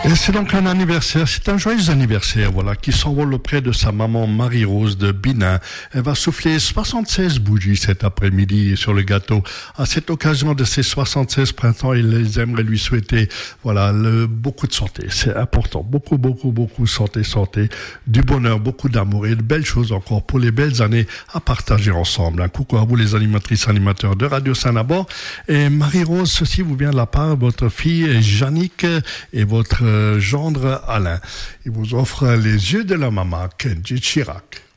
Et c'est donc un anniversaire, c'est un joyeux anniversaire, voilà, qui s'envole auprès de sa maman Marie-Rose de Binin. Elle va souffler 76 bougies cet après-midi sur le gâteau. À cette occasion de ses 76 printemps, ils aimeraient lui souhaiter, voilà, beaucoup de santé. C'est important. Beaucoup santé, du bonheur, beaucoup d'amour et de belles choses encore pour les belles années à partager ensemble. Un coucou à vous les animatrices, animateurs de Radio Saint-Nabord. Et Marie-Rose, ceci vous vient de la part de votre fille Jannick et votre gendre Alain. Il vous offre les yeux de la maman, Kenji Chirac.